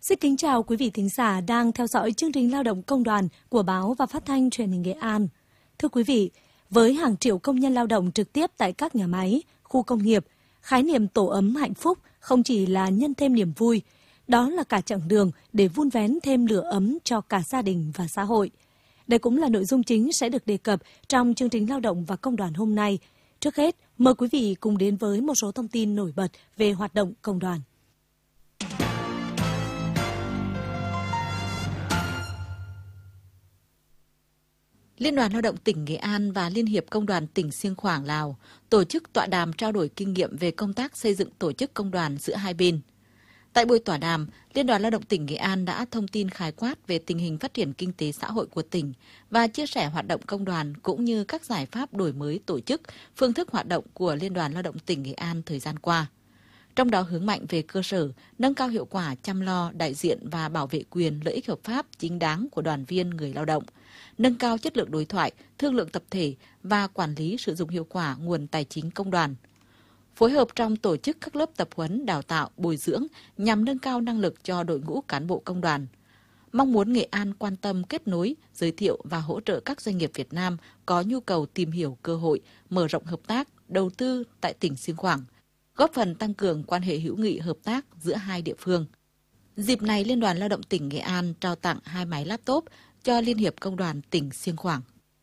Xin kính chào quý vị thính giả đang theo dõi chương trình Lao động Công đoàn của Báo và Phát thanh Truyền hình Nghệ An. Thưa quý vị, với hàng triệu công nhân lao động trực tiếp tại các nhà máy, khu công nghiệp, khái niệm tổ ấm hạnh phúc không chỉ là nhân thêm niềm vui, đó là cả chặng đường để vun vén thêm lửa ấm cho cả gia đình và xã hội. Đây cũng là nội dung chính sẽ được đề cập trong chương trình Lao động và Công đoàn hôm nay. Trước hết, mời quý vị cùng đến với một số thông tin nổi bật về hoạt động công đoàn. Liên đoàn Lao động tỉnh Nghệ An và Liên hiệp Công đoàn tỉnh Siêng Khoảng, Lào tổ chức tọa đàm trao đổi kinh nghiệm về công tác xây dựng tổ chức công đoàn giữa hai bên. Tại buổi tọa đàm, Liên đoàn Lao động tỉnh Nghệ An đã thông tin khái quát về tình hình phát triển kinh tế xã hội của tỉnh và chia sẻ hoạt động công đoàn cũng như các giải pháp đổi mới tổ chức, phương thức hoạt động của Liên đoàn Lao động tỉnh Nghệ An thời gian qua. Trong đó hướng mạnh về cơ sở, nâng cao hiệu quả chăm lo, đại diện và bảo vệ quyền lợi ích hợp pháp chính đáng của đoàn viên người lao động, nâng cao chất lượng đối thoại, thương lượng tập thể và quản lý sử dụng hiệu quả nguồn tài chính công đoàn. Phối hợp trong tổ chức các lớp tập huấn, đào tạo, bồi dưỡng nhằm nâng cao năng lực cho đội ngũ cán bộ công đoàn. Mong muốn Nghệ An quan tâm kết nối, giới thiệu và hỗ trợ các doanh nghiệp Việt Nam có nhu cầu tìm hiểu cơ hội, mở rộng hợp tác, đầu tư tại tỉnh Siêng Khoảng, góp phần tăng cường quan hệ hữu nghị hợp tác giữa hai địa phương. Dịp này, Liên đoàn Lao động tỉnh Nghệ An trao tặng 2 máy laptop cho Liên hiệp Công đoàn tỉnh Siêng Khoảng.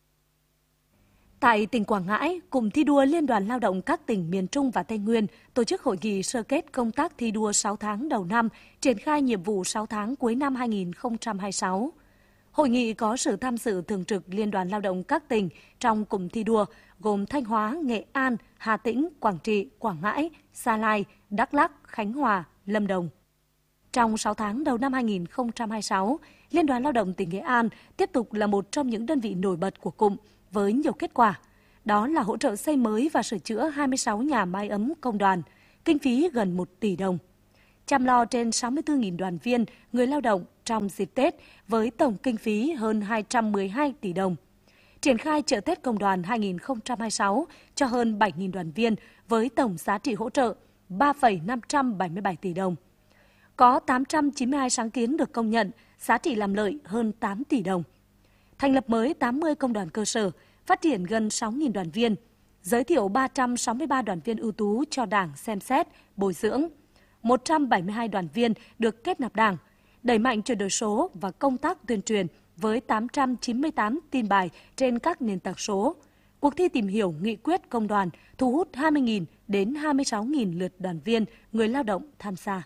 Tại tỉnh Quảng Ngãi, cụm thi đua Liên đoàn Lao động các tỉnh miền Trung và Tây Nguyên tổ chức hội nghị sơ kết công tác thi đua 6 tháng đầu năm, triển khai nhiệm vụ 6 tháng cuối năm 2026. Hội nghị có sự tham dự thường trực Liên đoàn Lao động các tỉnh trong cụm thi đua gồm Thanh Hóa, Nghệ An, Hà Tĩnh, Quảng Trị, Quảng Ngãi, Gia Lai, Đắk Lắk, Khánh Hòa, Lâm Đồng. Trong 6 tháng đầu năm 2026, Liên đoàn Lao động tỉnh Nghệ An tiếp tục là một trong những đơn vị nổi bật của cụm với nhiều kết quả. Đó là hỗ trợ xây mới và sửa chữa 26 nhà mái ấm công đoàn, kinh phí gần 1 tỷ đồng. Chăm lo trên 64.000 đoàn viên, người lao động trong dịp Tết với tổng kinh phí hơn 212 tỷ đồng. Triển khai chợ Tết Công đoàn 2026 cho hơn 7.000 đoàn viên với tổng giá trị hỗ trợ 3,577 tỷ đồng. Có 892 sáng kiến được công nhận, giá trị làm lợi hơn 8 tỷ đồng. Thành lập mới 80 công đoàn cơ sở, phát triển gần 6.000 đoàn viên, giới thiệu 363 đoàn viên ưu tú cho Đảng xem xét, bồi dưỡng. 172 đoàn viên được kết nạp Đảng, đẩy mạnh chuyển đổi số và công tác tuyên truyền với 898 tin bài trên các nền tảng số. Cuộc thi tìm hiểu nghị quyết công đoàn thu hút 20.000 đến 26.000 lượt đoàn viên, người lao động tham gia.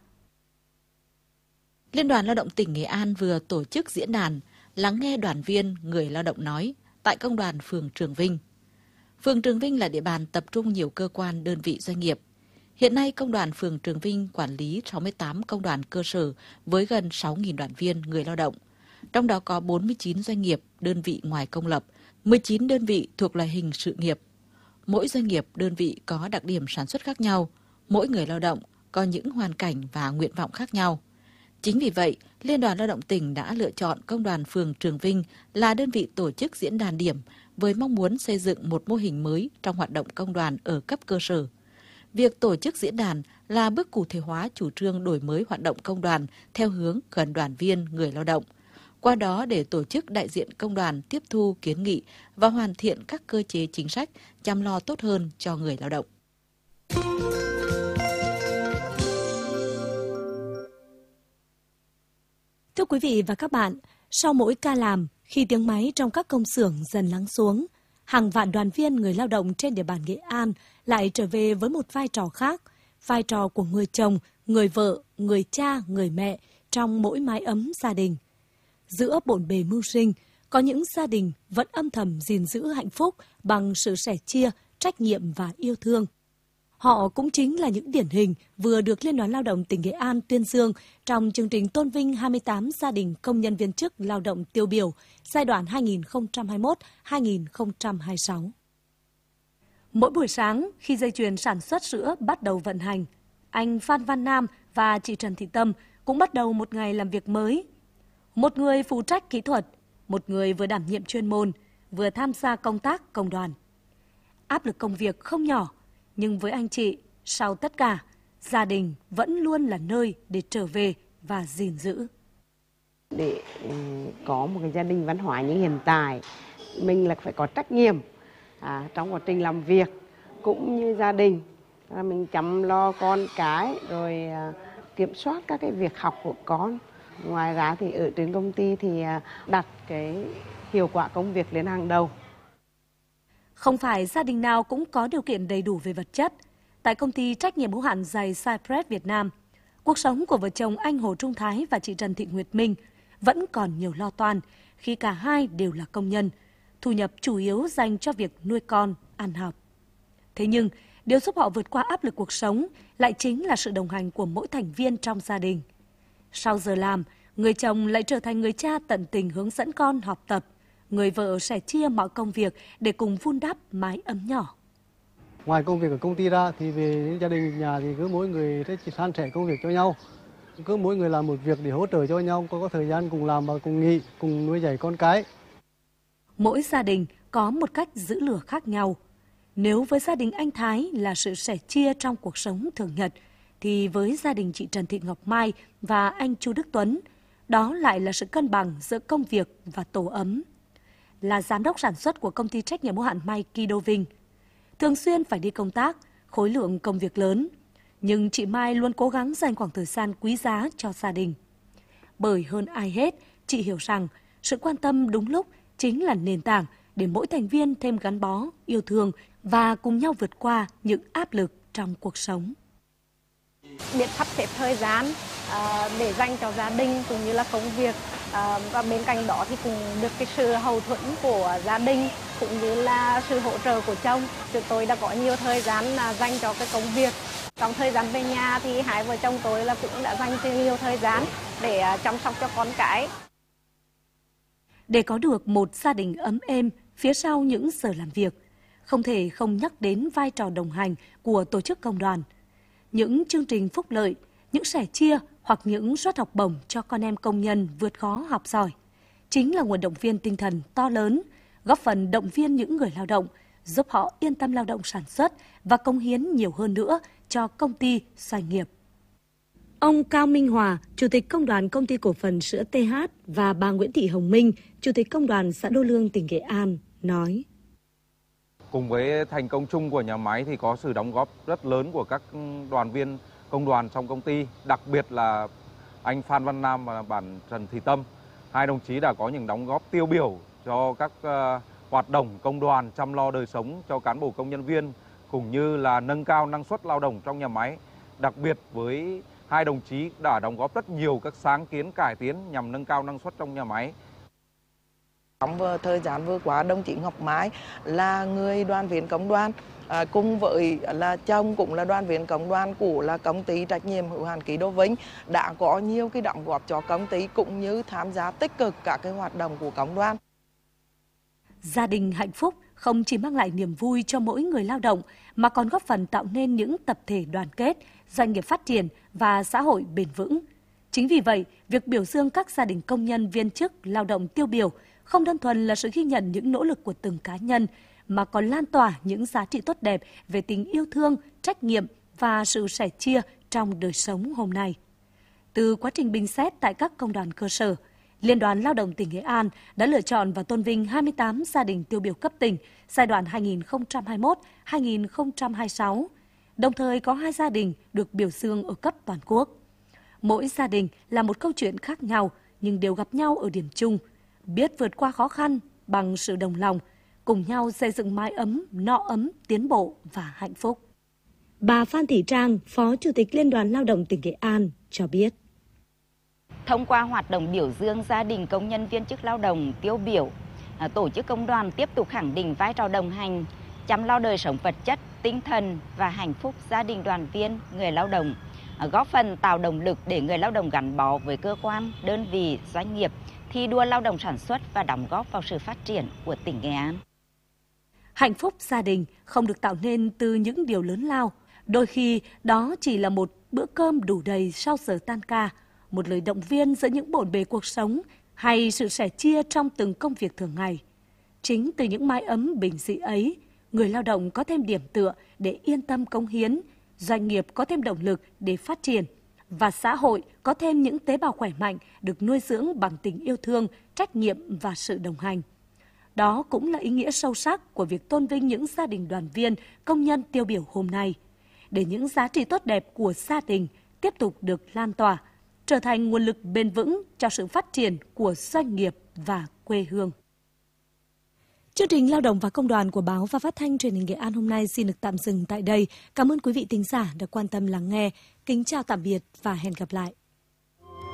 Liên đoàn Lao động tỉnh Nghệ An vừa tổ chức diễn đàn lắng nghe đoàn viên, người lao động nói tại công đoàn phường Trường Vinh. Phường Trường Vinh là địa bàn tập trung nhiều cơ quan, đơn vị doanh nghiệp. Hiện nay, công đoàn phường Trường Vinh quản lý 68 công đoàn cơ sở với gần 6.000 đoàn viên, người lao động. Trong đó có 49 doanh nghiệp, đơn vị ngoài công lập, 19 đơn vị thuộc loại hình sự nghiệp. Mỗi doanh nghiệp, đơn vị có đặc điểm sản xuất khác nhau, mỗi người lao động có những hoàn cảnh và nguyện vọng khác nhau. Chính vì vậy, Liên đoàn Lao động tỉnh đã lựa chọn công đoàn phường Trường Vinh là đơn vị tổ chức diễn đàn điểm với mong muốn xây dựng một mô hình mới trong hoạt động công đoàn ở cấp cơ sở. Việc tổ chức diễn đàn là bước cụ thể hóa chủ trương đổi mới hoạt động công đoàn theo hướng gần đoàn viên, người lao động. Qua đó để tổ chức đại diện công đoàn tiếp thu kiến nghị và hoàn thiện các cơ chế chính sách chăm lo tốt hơn cho người lao động. Thưa quý vị và các bạn, sau mỗi ca làm, khi tiếng máy trong các công xưởng dần lắng xuống, hàng vạn đoàn viên người lao động trên địa bàn Nghệ An lại trở về với một vai trò khác, vai trò của người chồng, người vợ, người cha, người mẹ trong mỗi mái ấm gia đình. Giữa bộn bề mưu sinh, có những gia đình vẫn âm thầm gìn giữ hạnh phúc bằng sự sẻ chia, trách nhiệm và yêu thương. Họ cũng chính là những điển hình vừa được Liên đoàn Lao động tỉnh Nghệ An tuyên dương trong chương trình tôn vinh 28 gia đình công nhân viên chức lao động tiêu biểu giai đoạn 2021-2026. Mỗi buổi sáng, khi dây chuyền sản xuất sữa bắt đầu vận hành, anh Phan Văn Nam và chị Trần Thị Tâm cũng bắt đầu một ngày làm việc mới. Một người phụ trách kỹ thuật, một người vừa đảm nhiệm chuyên môn, vừa tham gia công tác công đoàn. Áp lực công việc không nhỏ, nhưng với anh chị, sau tất cả, gia đình vẫn luôn là nơi để trở về và gìn giữ. Để có một cái gia đình văn hóa như hiện tại, mình là phải có trách nhiệm trong quá trình làm việc cũng như gia đình. Mình chăm lo con cái rồi kiểm soát các cái việc học của con. Ngoài ra thì ở trên công ty thì đặt cái hiệu quả công việc lên hàng đầu. Không phải gia đình nào cũng có điều kiện đầy đủ về vật chất. Tại công ty trách nhiệm hữu hạn giày Cypress Việt Nam, cuộc sống của vợ chồng anh Hồ Trung Thái và chị Trần Thị Nguyệt Minh vẫn còn nhiều lo toan khi cả hai đều là công nhân, thu nhập chủ yếu dành cho việc nuôi con, ăn học. Thế nhưng, điều giúp họ vượt qua áp lực cuộc sống lại chính là sự đồng hành của mỗi thành viên trong gia đình. Sau giờ làm, người chồng lại trở thành người cha tận tình hướng dẫn con học tập, người vợ sẻ chia mọi công việc để cùng vun đắp mái ấm nhỏ. Ngoài công việc ở công ty ra thì về gia đình nhà thì cứ mỗi người sẽ san sẻ công việc cho nhau. Cứ mỗi người làm một việc để hỗ trợ cho nhau, có thời gian cùng làm và cùng nghỉ, cùng nuôi dạy con cái. Mỗi gia đình có một cách giữ lửa khác nhau. Nếu với gia đình anh Thái là sự sẻ chia trong cuộc sống thường nhật, thì với gia đình chị Trần Thị Ngọc Mai và anh Chu Đức Tuấn, đó lại là sự cân bằng giữa công việc và tổ ấm. Là giám đốc sản xuất của công ty trách nhiệm hữu hạn may Kido Vinh, thường xuyên phải đi công tác, khối lượng công việc lớn, nhưng chị Mai luôn cố gắng dành khoảng thời gian quý giá cho gia đình. Bởi hơn ai hết, chị hiểu rằng sự quan tâm đúng lúc chính là nền tảng để mỗi thành viên thêm gắn bó, yêu thương và cùng nhau vượt qua những áp lực trong cuộc sống. Biết sắp xếp thời gian để dành cho gia đình cũng như là công việc, và bên cạnh đó thì cũng được cái sự hậu thuẫn của gia đình cũng như là sự hỗ trợ của chồng. Chúng tôi đã có nhiều thời gian dành cho cái công việc. Trong thời gian về nhà thì hai vợ chồng tôi là cũng đã dành nhiều thời gian để chăm sóc cho con cái. Để có được một gia đình ấm êm phía sau những giờ làm việc, không thể không nhắc đến vai trò đồng hành của tổ chức công đoàn. Những chương trình phúc lợi, những sẻ chia hoặc những suất học bổng cho con em công nhân vượt khó học giỏi chính là nguồn động viên tinh thần to lớn, góp phần động viên những người lao động, giúp họ yên tâm lao động sản xuất và cống hiến nhiều hơn nữa cho công ty, doanh nghiệp. Ông Cao Minh Hòa, Chủ tịch Công đoàn Công ty Cổ phần Sữa TH và bà Nguyễn Thị Hồng Minh, Chủ tịch Công đoàn xã Đô Lương, tỉnh Nghệ An, nói. Cùng với thành công chung của nhà máy thì có sự đóng góp rất lớn của các đoàn viên công đoàn trong công ty, đặc biệt là anh Phan Văn Nam và bạn Trần Thị Tâm. Hai đồng chí đã có những đóng góp tiêu biểu cho các hoạt động công đoàn chăm lo đời sống cho cán bộ công nhân viên, cũng như là nâng cao năng suất lao động trong nhà máy. Đặc biệt với hai đồng chí đã đóng góp rất nhiều các sáng kiến cải tiến nhằm nâng cao năng suất trong nhà máy. Trong thời gian vừa qua, đồng chí Ngọc Mai là người đoàn viên công đoàn, cùng với là chồng cũng là đoàn viên công đoàn của là công ty trách nhiệm hữu hạn Kido Vinh, đã có nhiều cái đóng góp cho công ty cũng như tham gia tích cực các cái hoạt động của công đoàn. Gia đình hạnh phúc không chỉ mang lại niềm vui cho mỗi người lao động mà còn góp phần tạo nên những tập thể đoàn kết, doanh nghiệp phát triển và xã hội bền vững. Chính vì vậy, việc biểu dương các gia đình công nhân viên chức lao động tiêu biểu không đơn thuần là sự ghi nhận những nỗ lực của từng cá nhân, mà còn lan tỏa những giá trị tốt đẹp về tình yêu thương, trách nhiệm và sự sẻ chia trong đời sống hôm nay. Từ quá trình bình xét tại các công đoàn cơ sở, Liên đoàn Lao động tỉnh Nghệ An đã lựa chọn và tôn vinh 28 gia đình tiêu biểu cấp tỉnh giai đoạn 2021-2026, đồng thời có 2 gia đình được biểu dương ở cấp toàn quốc. Mỗi gia đình là một câu chuyện khác nhau nhưng đều gặp nhau ở điểm chung, biết vượt qua khó khăn bằng sự đồng lòng, cùng nhau xây dựng mái ấm, no ấm, tiến bộ và hạnh phúc. Bà Phan Thị Trang, Phó Chủ tịch Liên đoàn Lao động tỉnh Nghệ An cho biết. Thông qua hoạt động biểu dương gia đình công nhân viên chức lao động tiêu biểu, tổ chức công đoàn tiếp tục khẳng định vai trò đồng hành, chăm lo đời sống vật chất, tinh thần và hạnh phúc gia đình đoàn viên, người lao động, góp phần tạo động lực để người lao động gắn bó với cơ quan, đơn vị, doanh nghiệp, thi đua lao động sản xuất và đóng góp vào sự phát triển của tỉnh Nghệ An. Hạnh phúc gia đình không được tạo nên từ những điều lớn lao. Đôi khi đó chỉ là một bữa cơm đủ đầy sau giờ tan ca, một lời động viên giữa những bộn bề cuộc sống hay sự sẻ chia trong từng công việc thường ngày. Chính từ những mái ấm bình dị ấy, người lao động có thêm điểm tựa để yên tâm cống hiến, doanh nghiệp có thêm động lực để phát triển và xã hội có thêm những tế bào khỏe mạnh được nuôi dưỡng bằng tình yêu thương, trách nhiệm và sự đồng hành. Đó cũng là ý nghĩa sâu sắc của việc tôn vinh những gia đình đoàn viên, công nhân tiêu biểu hôm nay, để những giá trị tốt đẹp của gia đình tiếp tục được lan tỏa, trở thành nguồn lực bền vững cho sự phát triển của doanh nghiệp và quê hương. Chương trình Lao động và Công đoàn của Báo và Phát thanh Truyền hình Nghệ An hôm nay xin được tạm dừng tại đây. Cảm ơn quý vị thính giả đã quan tâm lắng nghe. Kính chào tạm biệt và hẹn gặp lại.